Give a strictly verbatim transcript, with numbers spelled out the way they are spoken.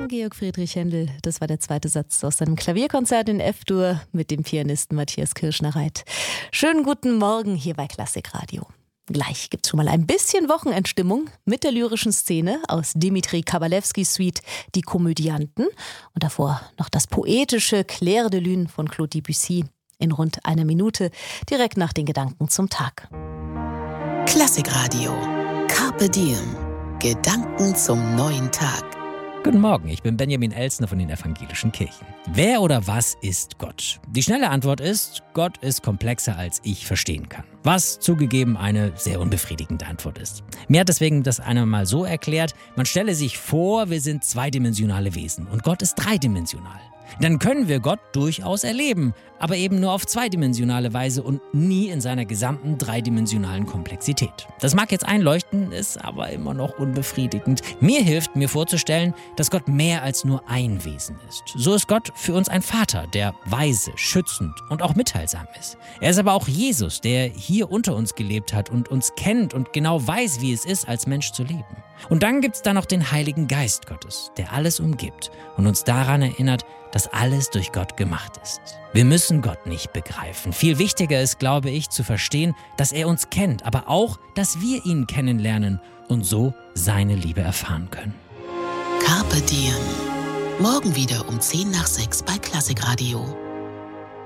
von Georg Friedrich Händel. Das war der zweite Satz aus seinem Klavierkonzert in F-Dur mit dem Pianisten Matthias Kirschner-Reit. Schönen guten Morgen hier bei Klassikradio. Gleich gibt's schon mal ein bisschen Wochenendstimmung mit der lyrischen Szene aus Dimitri Kabalewskis Suite Die Komödianten und davor noch das poetische Clair de Lune von Claude Debussy in rund einer Minute, direkt nach den Gedanken zum Tag. Klassikradio. Carpe Diem. Gedanken zum neuen Tag. Guten Morgen, ich bin Benjamin Elsner von den Evangelischen Kirchen. Wer oder was ist Gott? Die schnelle Antwort ist, Gott ist komplexer, als ich verstehen kann. Was zugegeben eine sehr unbefriedigende Antwort ist. Mir hat deswegen das einer mal so erklärt, man stelle sich vor, wir sind zweidimensionale Wesen und Gott ist dreidimensional. Dann können wir Gott durchaus erleben, aber eben nur auf zweidimensionale Weise und nie in seiner gesamten dreidimensionalen Komplexität. Das mag jetzt einleuchten, ist aber immer noch unbefriedigend. Mir hilft, mir vorzustellen, dass Gott mehr als nur ein Wesen ist. So ist Gott für uns ein Vater, der weise, schützend und auch mitteilsam ist. Er ist aber auch Jesus, der hier unter uns gelebt hat und uns kennt und genau weiß, wie es ist, als Mensch zu leben. Und dann gibt es da noch den Heiligen Geist Gottes, der alles umgibt und uns daran erinnert, dass alles durch Gott gemacht ist. Wir müssen Gott nicht begreifen. Viel wichtiger ist, glaube ich, zu verstehen, dass er uns kennt, aber auch, dass wir ihn kennenlernen und so seine Liebe erfahren können. Carpe Diem. Morgen wieder um zehn nach sechs bei Klassikradio.